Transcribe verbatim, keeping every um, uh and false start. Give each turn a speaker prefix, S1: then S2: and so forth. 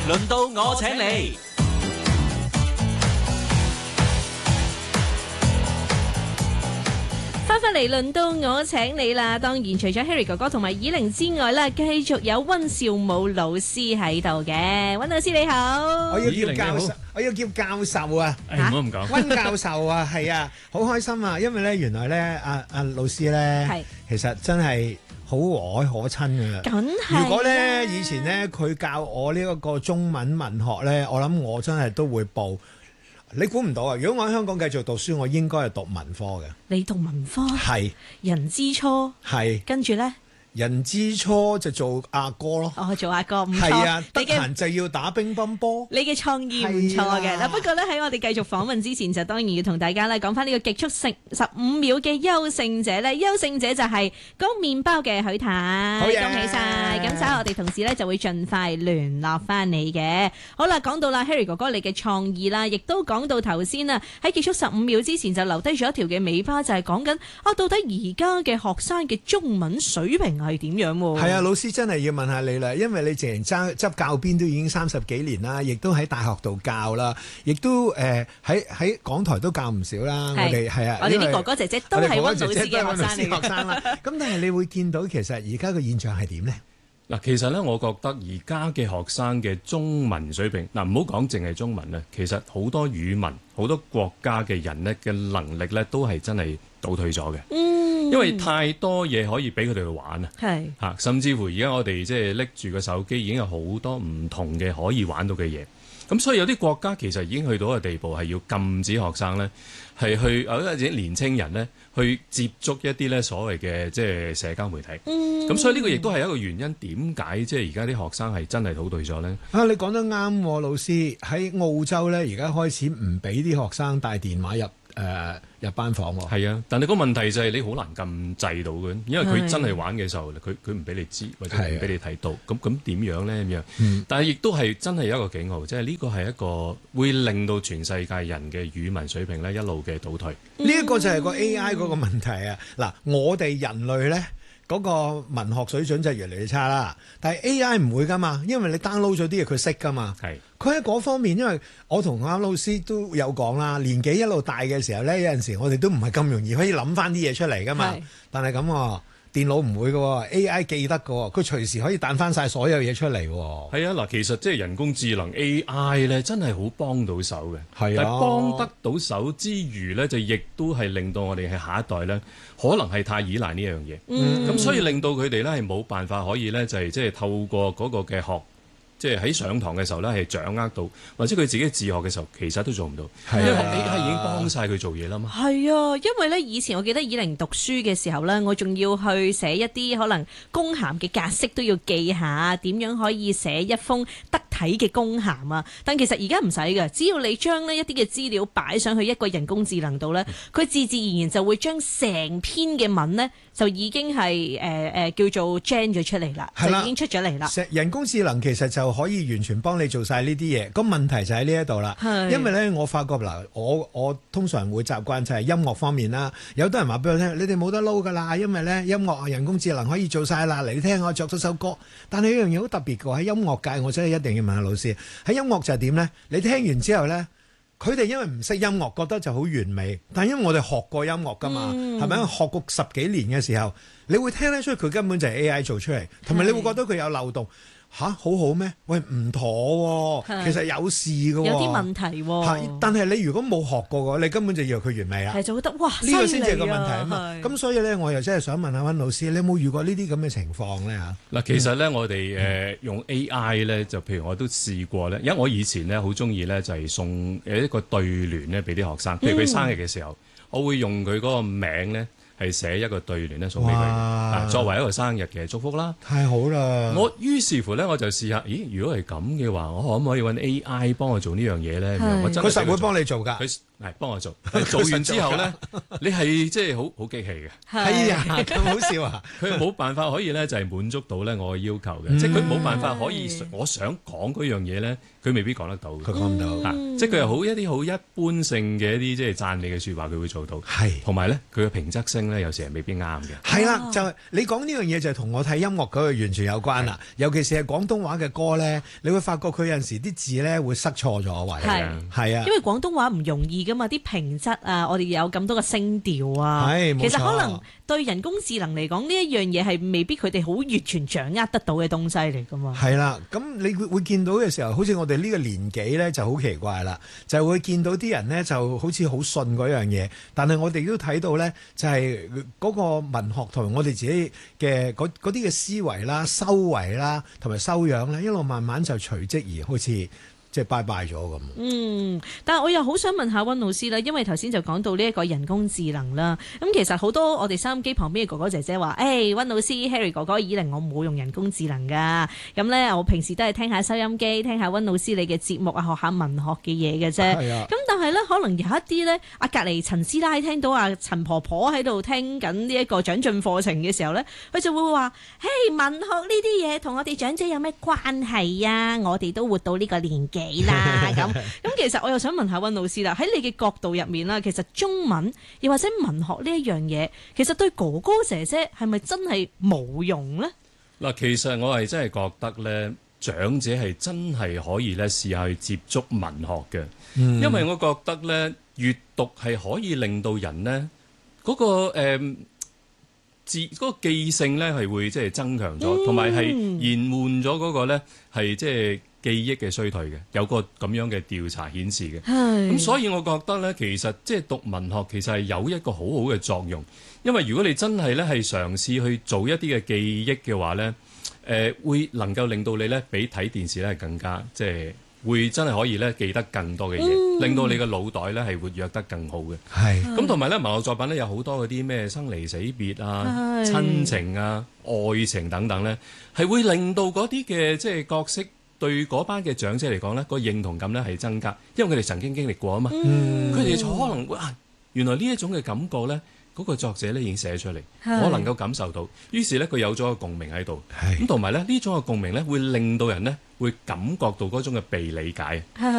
S1: 輪到我請你。
S2: 翻返嚟，輪到我請你啦！當然除咗 Harry 哥哥同埋以玲之外啦，繼續有溫兆武老師喺度嘅。溫老師你好，
S3: 我要叫教授，我要叫教授啊！
S1: 唔好咁講，
S3: 溫教授啊，係啊，好開心啊！因為咧，原來咧，阿阿老師咧，其實真係好和藹可親噶。
S2: 梗係。
S3: 如果咧以前咧佢教我呢一個中文文學咧，我諗我真係都會報。你估唔到啊！如果我喺香港繼續讀書，我應該係讀文科嘅。
S2: 你讀文科？
S3: 係。
S2: 人之初。
S3: 係。
S2: 跟住咧？
S3: 人之初就做阿哥咯。
S2: 哦，做阿哥唔錯。
S3: 係啊，得閒就要打乒乓波。
S2: 你嘅創意唔錯嘅。嗱，不過咧喺我哋繼續訪問之前，就當然要同大家咧講翻呢個極速成十五秒嘅優勝者咧。優勝者就係講麵包嘅許太，恭喜晒！咁稍後我哋同事咧就會盡快聯絡翻你嘅。好啦，講到啦 Harry 哥哥你嘅創意啦，亦都講到頭先啊，喺結束十五秒之前就留低咗一條嘅尾巴，就係講緊啊，到底而家嘅學生嘅中文水平係點樣？
S3: 係啊，老師真係要問下你啦，因為你淨係執執教鞭都已經三十幾年啦，亦都喺大學度教啦，亦都誒喺喺港台都教唔少啦。我哋係啊，
S2: 我哋啲哥哥姐姐都係溫老師嘅學生嚟嘅。
S3: 學生啦，咁但係你會見到其實而家個現象係點呢？
S4: 嗱，其實咧，我覺得而家嘅學生嘅中文水平，嗱，唔好講淨係中文咧，其實好多語文、好多國家嘅人咧嘅能力咧，都係真係倒退咗嘅。嗯，因為太多嘢可以俾佢哋去玩啊。係嚇，甚至乎而家我哋即係拎住個手機，已經有好多唔同嘅可以玩到嘅嘢。咁所以有啲國家其實已經去到一個地步，係要禁止學生咧係去，有啲年青人咧去接觸一啲咧所謂嘅即係社交媒體。嗯，咁所以呢個亦都係一個原因，點解即係而家啲學生係真係倒退咗咧？
S3: 啊，你講得啱喎，老師喺澳洲咧，而家開始唔俾啲學生帶電話入誒、呃、入班房喎。
S4: 係啊，但係個問題就係你好難禁制到嘅，因為佢真係玩嘅時候，佢佢唔俾你知或者唔俾你睇到，咁咁點樣咧咁樣？嗯、但係亦都係真係有一個警號，即係呢個係一個會令到全世界人嘅語文水平咧一路嘅倒退。
S3: 呢一、嗯、個就係個 A I 嗰個問題啊！嗱，我哋人類咧。嗰個文學水準就越嚟越差啦，但係 A I 唔會噶嘛，因為你 download 咗啲嘢佢識噶嘛。係，佢喺嗰方面，因為我同啱老師都有講啦，年紀一路大嘅時候咧，有陣時我哋都唔係咁容易可以諗翻啲嘢出嚟噶嘛。但係咁喎，電腦唔會嘅 A I 記得嘅，佢隨時可以彈翻晒所有嘢出嚟。
S4: 係啊，嗱，其實即係人工智能 A I 咧，真係好幫到手嘅。係啊，但係幫得到手之餘咧，就亦都係令到我哋係下一代咧。可能係太依賴呢樣嘢，咁、嗯、所以令到佢哋咧係冇辦法可以咧就係即係透過嗰個嘅學，即係喺上堂嘅時候咧係掌握到，或者佢自己自學嘅時候其實都做唔到，啊、因為 A I 已經幫晒佢做嘢啦嘛。係
S2: 啊，因為咧以前我記得以玲讀書嘅時候咧，我仲要去寫一啲可能公函嘅格式都要記下，點樣可以寫一封得體嘅公函啊。但其實而家唔使嘅，只要你將呢一啲嘅資料擺上去一個人工智能度咧，佢、嗯、自自然然就會將成篇嘅文咧就已經係誒誒叫做 gen 咗出嚟啦，就已經出咗嚟啦。
S3: 人工智能其實就可以完全幫你做晒呢啲嘢，個問題就喺呢一度啦。因為咧，我發覺嗱，我我通常會習慣就係音樂方面啦。有多人話俾我聽，你哋冇得撈噶啦，因為咧音樂人工智能可以做晒啦。嚟你聽我作咗首歌，但係呢樣嘢好特別嘅，喺音樂界，我真係一定要問下老師，喺音樂就係點咧？你聽完之後咧，佢哋因為唔識音樂，覺得就好完美。但係因為我哋學過音樂噶嘛，係咪、嗯？學過十幾年嘅時候，你會聽得出佢根本就係 A I 做出嚟，同埋你會覺得佢有漏洞。吓，好好咩？喂，唔妥喎，其實有事㗎喎，
S2: 有啲問題喎。
S3: 但係你如果冇學過嘅，你根本就以為佢完美啦。
S2: 係就覺得哇，
S3: 呢個先至係個問題啊嘛。咁所以咧，我又真係想問下溫老師，你有冇遇過呢啲咁嘅情況咧嚇？嗱，
S4: 其實咧，我哋誒用 A I 咧，就譬如我都試過咧，因為我以前咧好中意咧，就係送誒一個對聯咧俾啲學生，譬如佢生日嘅時候，嗯、我會用佢嗰個名咧。係寫一個對聯咧送俾佢，作為一個生日嘅祝福啦。
S3: 太好啦！
S4: 我於是乎咧，我就試下，咦？如果係咁嘅話，我可唔可以揾 A I 幫我做呢樣嘢咧？佢
S3: 實會幫你做㗎。
S4: 佢係幫我做，做完之後咧，你係即係好好激氣嘅。
S3: 係啊，咁好笑啊！
S4: 佢冇辦法可以咧，就係滿足到咧我嘅要求嘅，嗯、即係佢冇辦法可以我想講嗰樣嘢咧，佢未必講得到。
S3: 佢講唔到，
S4: 嗯、即係佢係好一啲好一般性嘅一啲即係讚美嘅説話，佢會做到。係同埋咧，佢嘅平仄聲咧，有時係未必啱嘅。係啦，
S3: 就係你講呢樣嘢就係同我睇音樂嗰個完全有關啦。尤其是係廣東話嘅歌咧，你會發覺佢有陣時啲字咧會塞錯咗位。係係啊，
S2: 因為廣東話唔容易噶嘛，啲平仄啊，我哋有咁多個聲調啊，其實可能對人工智能嚟講呢一樣嘢係未必佢哋好完全掌握得到嘅東西嚟噶嘛。
S3: 係啦，咁你會會見到嘅時候，好似我哋呢個年紀咧就好奇怪啦，就會見到啲人咧就好似好信嗰樣嘢，但係我哋都睇到咧就係嗰個文學同埋我哋自己嘅嗰啲嘅思維啦、修為啦同埋修養咧，一路慢慢就隨即而好似即係拜拜咗咁。
S2: 嗯，但係我又好想問下溫老師啦，因為頭先就講到呢一個人工智能啦。咁其實好多我哋收音機旁邊嘅哥哥姐姐話，誒、hey, 溫老師 Harry 哥哥，以嚟我冇用人工智能㗎。咁咧，我平時都係聽下收音機，聽下溫老師你嘅節目啊，學下文學嘅嘢嘅啫。係啊。咁但係咧，可能有一啲咧，阿隔離陳師奶聽到阿陳婆婆喺度聽緊呢一個長進課程嘅時候咧，佢就會話：嘿，文學呢啲嘢同我哋長者有咩關係啊？我哋都活到呢個年紀啦，咁咁其實我又想問下溫老師啦，喺你嘅角度入面啦，其實中文又或者文學呢一樣嘢，其實對哥哥姐姐係咪真係冇用呢？
S4: 嗱，其實我係真係覺得咧，長者係真係可以咧試下去接觸文學嘅，嗯、因為我覺得咧閱讀係可以令到人呢嗰、嗰個誒、呃、自嗰、嗰個記性咧係會即係增強咗，同埋係延緩咗嗰個咧係即係記憶嘅衰退嘅，有個咁樣嘅調查顯示嘅。咁是所以我覺得咧，其實即係讀文學其實係有一個好好嘅作用，因為如果你真係咧係嘗試去做一啲嘅記憶嘅話咧，誒、呃、會能夠令到你咧比睇電視咧更加即係會真係可以咧記得更多嘅嘢，嗯、令到你嘅腦袋咧係活躍得更好嘅。係咁同埋咧文學作品咧有好多嗰啲咩生離死別啊、是親情啊、愛情等等咧，係會令到嗰啲嘅即係角色對嗰班嘅長者嚟講咧，個認同感咧係增加，因為佢哋曾經經歷過啊嘛。佢哋、嗯、可能哇，原來呢一種嘅感覺咧，嗰、嗰個作者咧已經寫出嚟，是我能夠感受到，於是咧佢有咗個共鳴喺度。咁同埋咧呢種嘅共鳴咧，會令到人咧會感覺到嗰種嘅被理解。